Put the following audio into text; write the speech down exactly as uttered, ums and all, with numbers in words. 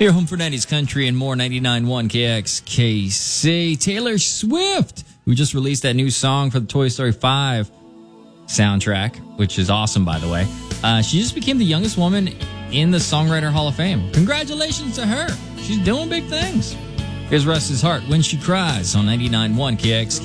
Your home for nineties country and more. ninety-nine point one K X K C. Taylor Swift, who just released that new song for the Toy Story five soundtrack, which is awesome, by the way. Uh, she just became the youngest woman in the Songwriter Hall of Fame. Congratulations to her. She's doing big things. Here's Russ's Heart, When She Cries, on ninety-nine point one K X K C.